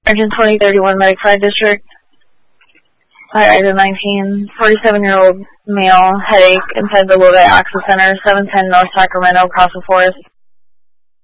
Urgent 2031 Medic Fire District. Fire item 19, 47-year-old male, headache inside the Lodi Access Center, 710 North Sacramento, across the forest.